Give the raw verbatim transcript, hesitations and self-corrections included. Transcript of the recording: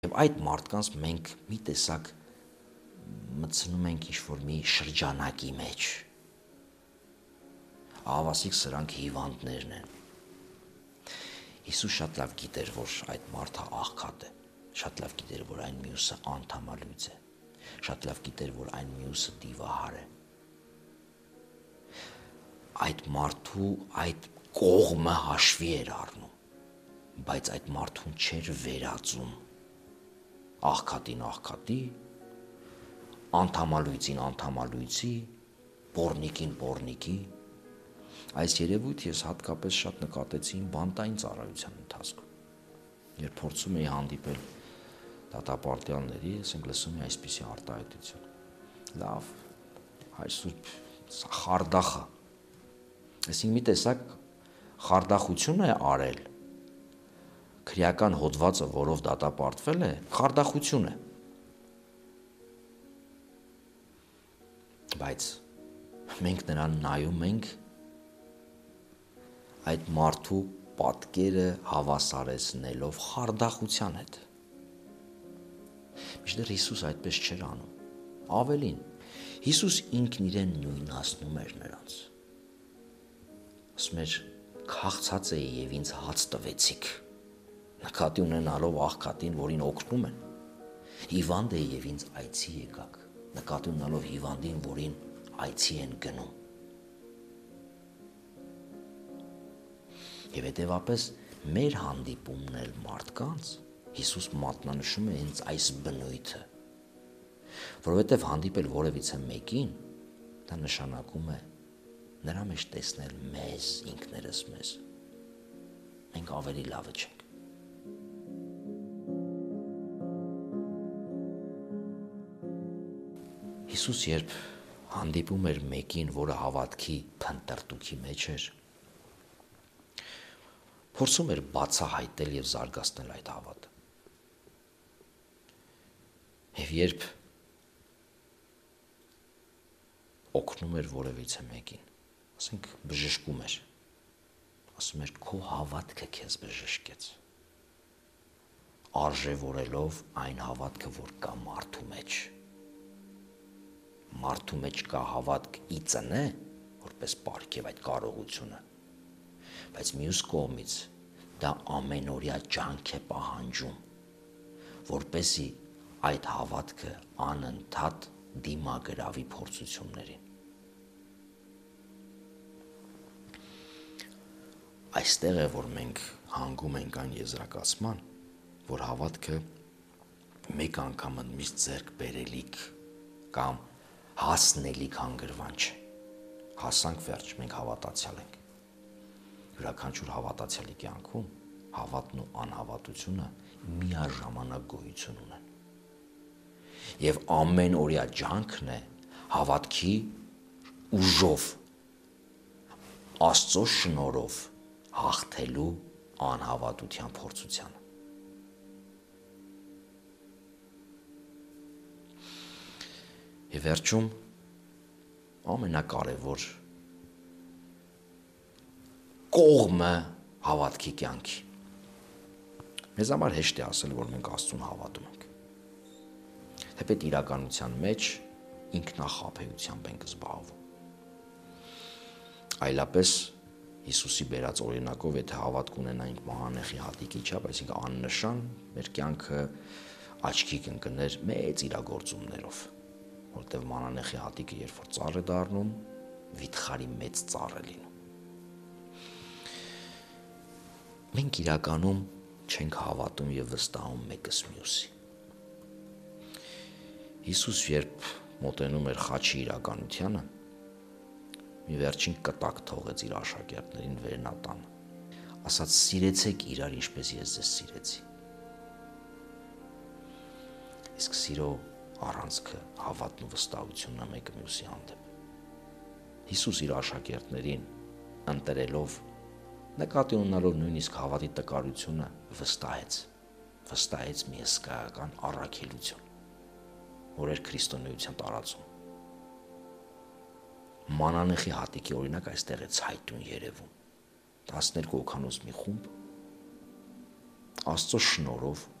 Եվ այդ մարդկանց մենք մի տեսակ մտցնում ենք ինչ-որ մի շրջանակի մեջ։ Ահավասիկ սրանք հիվանդներն են։ Հիսուս շատ լավ գիտեր, որ այդ մարդը աղքատ է, շատ լավ գիտեր, որ այն մյուսը անդամալույց է, շատ լավ գիտեր, որ այն մյուսը դիվահար է։ Այդ մարդու այդ կողմը հաշվի էր առնում, բայց այդ մարդուն չէր վերածում աղքատին աղքատի, անդամալույցին անդամալույցի, պոռնիկին պոռնիկի։ Այս երևույթ ես հատկապես շատ նկատեցի իմ բանտային ծառայության ընթացքում։ Երբ փորձում էի հանդիպել դատապարտյալների, ասենք լսում էի այսպիսի արտահայտություն. լավ, հայր Սուրբ, սա խարդախ է։ Այսինքն մի տեսակ խարդախություն է արել, քրեական հոդվածը, որով դատապարտվել է, խարդախություն է։ Բայց մենք նրան նայում ենք այդ մարդու պատկերը հավասարեցնելով խարդախության հետ։ Մինչդեռ Հիսուս այդպես չէր անում։ Ավելին, Հիսուս ինքն իրեն նույնացնում էր նրանց։ Ասում էր, քաղցած էի եւ ինձ հաց տվեցիք, նկատի ունենալով աղքատին, որին օգնում են։ Հիվանդ էի եւ ինձ այցի եկաք, նկատի ունենալով հիվանդին, որին այցի են գնում։ Եվ հետևապես մեր հանդիպումն էլ մարդկանց Հիսուս մատնանշում է հենց այս բնույթը, որովհետև հանդիպել որևիցե մեկին, դա նշանակում է նրա մեջ տեսնել մեզ, ինքներս մեզ։ Մենք ավելի լավը չենք։ Հիսուս երբ հանդիպում էր մեկին, որը հավատքի փնտրտուքի մեջ էր, փորձում էր բացահայտել եւ զարգացնել այդ հավատը։ Եվ երբ օգնում էր որևիցե մեկին, ասենք բժշկում էր, ասում էր քո հավատքը քեզ բժշկեց, արժևորելով այն հավատքը, որ կա մարդու մեջ։ Մարդու մեջ կա հավատք ի ծնե, որպես պարգև այդ կարողությունը, բայց մյուս կողմից դա ամենօրյա ջանք է պահանջում, որպեսզի այդ հավատքը անընդհատ դիմագրավի փորձություններին։ Այստեղ է, որ մենք հանգում ենք այն եզրակացման, որ հավատքը մեկ անգամ ընդմիշտ ձեռք բերելիք կամ հասնելիք հանգրվան չէ։ Հասանք վերջ, մենք հավատացյալ ենք։ Յուրաքանչյուր հավատացյալի կյանքում հավատն ու անհավատությունը միաժամանակ գոյություն ունեն։ Եվ ամեն օրյա ջանքն է հավատքի ուժով, Աստծո շնորհով հաղթելու անհավատության փորձությանը։ Եվ վերջում ամենակարևոր կողմը հավատքի կյանքի։ Մեզ համար հեշտ է ասել, որ մենք Աստծուն հավատում ենք։ Թեպետ իրականության մեջ ինքնախաբեությամբ ենք զբաղվում։ Այլապես Հիսուսի բերած օրինակով, եթե հավատք ունենայինք մահանեղի հատիկի չափ, այսինքն աննշան, մեր կյանքը աչքի կընկներ մեծ իրագործումներով, որտեղ մանանեխի հատիկը երբ որ ծառ է դառնում, վիթխարի մեծ ծառ է լինում։ Մենք իրականում չենք հավատում եւ վստահում մեկս մյուսի։ Հիսուս երբ մոտենում էր խաչի իրականությանը, մի վերջին կտակ թողեց իր աշակերտներին վերնատան, ասաց սիրեցեք իրար ինչպես ես ձեզ սիրեցի։ Իսկ սիրո առանցքը հավատն ու վստահությունն է մեկը մյուսի հանդեպ։ Հիսուս իր աշակերտներին ընտրելով, նկատի ունենալով նույնիսկ հավատի տկարությունը, վստահեց, վստահեց մի հսկայական առաքելություն, որ էր քրիստոնեության տարածում։ Մանանեխի հատիկի օրինակ այստեղ է ցայտուն երևում։ տասներկու հոգանոց մի խումբ Աստծո շնորհով